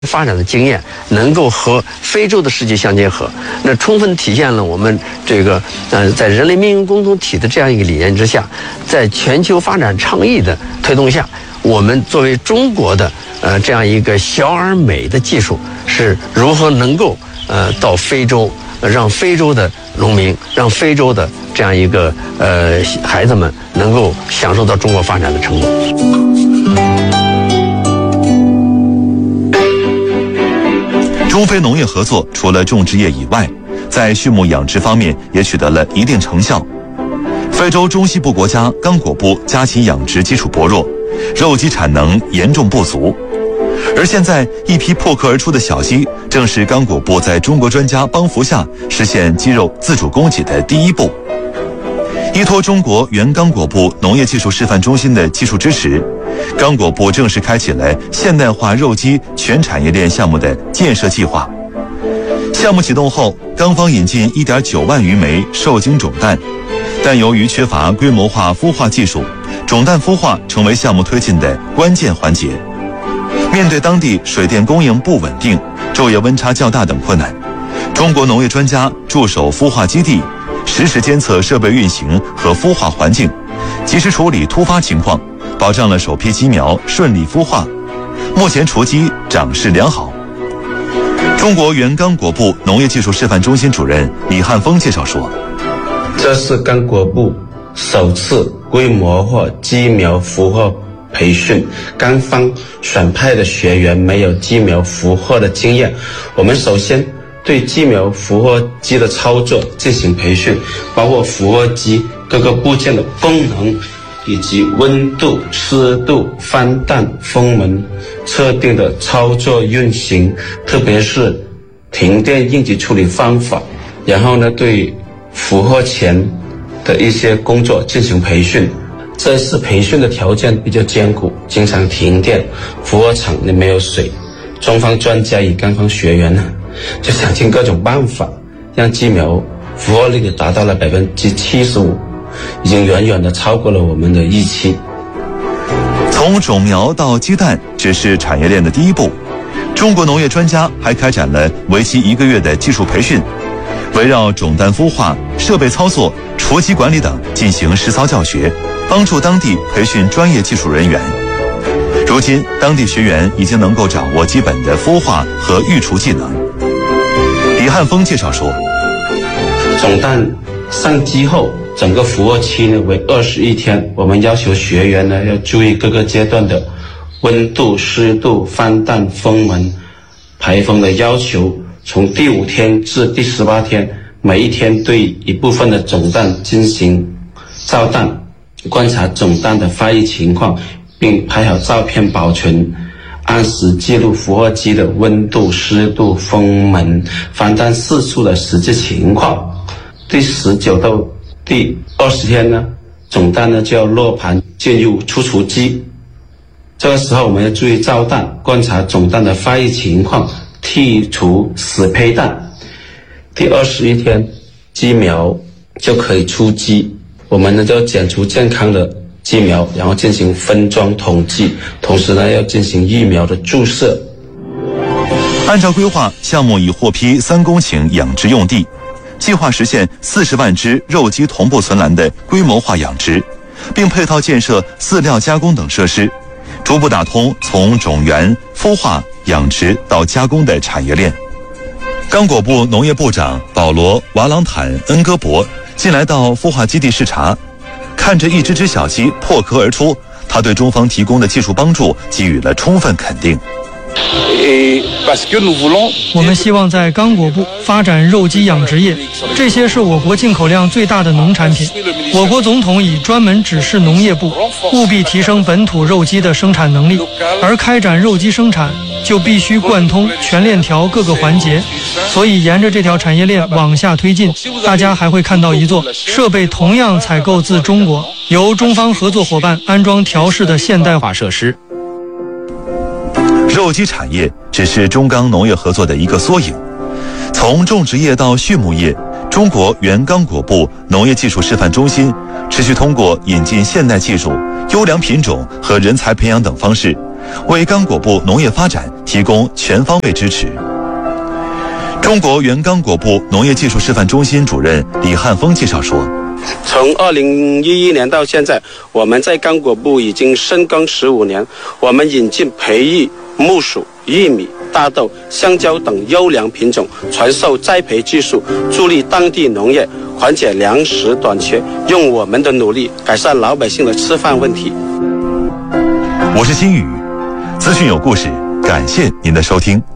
发展的经验能够和非洲的世界相结合，那充分体现了我们这个在人类命运共同体的这样一个理念之下，在全球发展倡议的推动下，我们作为中国的这样一个小而美的技术是如何能够到非洲，让非洲的农民，让非洲的这样一个孩子们能够享受到中国发展的成果。 中非农业合作除了种植业以外，在畜牧养殖方面也取得了一定成效。非洲中西部国家刚果布家禽养殖基础薄弱，肉鸡产能严重不足。而现在一批破壳而出的小鸡，正是刚果布在中国专家帮扶下实现鸡肉自主供给的第一步。依托中国原刚果布农业技术示范中心的技术支持，刚果布正式开启了现代化肉鸡全产业链项目的建设计划。项目启动后，刚方引进 1.9 万余枚受精种蛋，但由于缺乏规模化孵化技术，种蛋孵化成为项目推进的关键环节。面对当地水电供应不稳定、昼夜温差较大等困难，中国农业专家驻守孵化基地，实时监测设备运行和孵化环境，及时处理突发情况，保障了首批鸡苗顺利孵化。目前雏鸡长势良好。中国原刚果布农业技术示范中心主任李汉峰介绍说， 这是刚果布首次规模化鸡苗孵化培训，刚方选派的学员没有鸡苗孵化的经验，我们首先对鸡苗孵化机的操作进行培训，包括孵化机各个部件的功能，以及温度、湿度、翻蛋、封门测定的操作运行，特别是停电应急处理方法。然后呢，对孵化前的一些工作进行培训。这次培训的条件比较艰苦，经常停电，孵化场里没有水。中方专家与刚方学员呢，就想尽各种办法，让鸡苗孵化率达到了75%，已经远远的超过了我们的预期。 从种苗到鸡蛋只是产业链的第一步，中国农业专家还开展了为期1个月的技术培训，围绕种蛋孵化、设备操作、雏鸡管理等进行实操教学，帮助当地培训专业技术人员。如今，当地学员已经能够掌握基本的孵化和育雏技能。李汉峰介绍说， 种蛋上鸡后，整个孵化期呢为21天，我们要求学员呢要注意各个阶段的温度、湿度、翻蛋、封门、排风的要求。从第5天至第18天，每一天对一部分的种蛋进行照蛋，观察种蛋的发育情况，并拍好照片保存，按时记录孵化机的温度、湿度、封门、翻蛋次数的实际情况。第19到第20天呢，种蛋呢就要落盘进入出雏机。这个时候我们要注意照蛋，观察种蛋的发育情况，剔除死胚蛋。第21天，鸡苗就可以出鸡，我们呢就要剪除健康的鸡苗，然后进行分装统计，同时呢要进行疫苗的注射。 按照规划，项目已获批3公顷养殖用地，计划实现40万只肉鸡同步存栏的规模化养殖，并配套建设饲料加工等设施，逐步打通从种源、孵化、养殖到加工的产业链。刚果布农业部长保罗·瓦朗坦恩戈伯近来到孵化基地视察，看着一只只小鸡破壳而出，他对中方提供的技术帮助给予了充分肯定。 我们希望在刚果布发展肉鸡养殖业，这些是我国进口量最大的农产品。我国总统已专门指示农业部务必提升本土肉鸡的生产能力，而开展肉鸡生产就必须贯通全链条各个环节，所以沿着这条产业链往下推进，大家还会看到一座设备同样采购自中国，由中方合作伙伴安装调试的现代化设施。 肉鸡产业只是中刚农业合作的一个缩影，从种植业到畜牧业，中国原刚果布农业技术示范中心持续通过引进现代技术、优良品种和人才培养等方式， 为刚果部农业发展提供全方位支持。中国原刚果部农业技术示范中心主任李汉峰介绍说， 从2011年到现在，我们在刚果部已经深耕15年，我们引进培育木薯、玉米、大豆、香蕉等优良品种，传授栽培技术，助力当地农业，缓解粮食短缺，用我们的努力改善老百姓的吃饭问题。 我是金宇，资讯有故事，感谢您的收听。